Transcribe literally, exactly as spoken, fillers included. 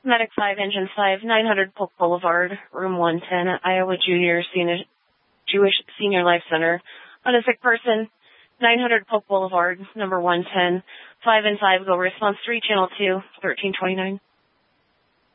Medic five, Engine five, nine hundred Polk Boulevard, Room one ten, Iowa Junior Senior, Jewish Senior Life Center. On a sick person, nine hundred Polk Boulevard, number one ten, five and five, go response three, channel two, thirteen twenty-nine.